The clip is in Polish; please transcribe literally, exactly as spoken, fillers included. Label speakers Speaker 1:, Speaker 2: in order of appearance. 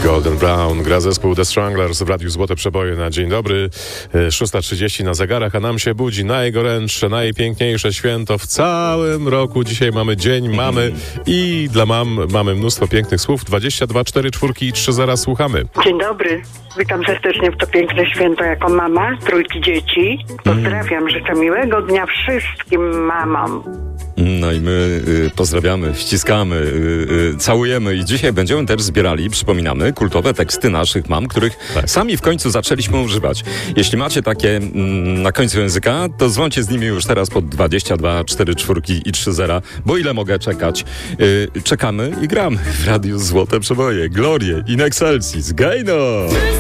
Speaker 1: Golden Brown gra zespół The Stranglers w Radiu Złote Przeboje na dzień dobry. szósta trzydzieści na zegarach, a nam się budzi najgorętsze, najpiękniejsze święto w całym roku. Dzisiaj mamy Dzień Mamy i dla mam mamy mnóstwo pięknych słów. dwadzieścia dwa cztery czwórki i trzy zera słuchamy.
Speaker 2: Dzień dobry. Witam serdecznie w to piękne święto jako mama trójki dzieci. Pozdrawiam, życzę miłego dnia wszystkim mamom.
Speaker 3: No i my y, pozdrawiamy, ściskamy, y, y, całujemy i dzisiaj będziemy też zbierali, przypominamy, kultowe teksty naszych mam, których tak. sami w końcu zaczęliśmy używać. Jeśli macie takie mm, na końcu języka, to dzwońcie z nimi już teraz pod dwadzieścia dwa cztery czwórki i trzy zera, bo ile mogę czekać? Y, czekamy i gramy w Radiu Złote Przeboje. Glorie in excelsis, Gejno!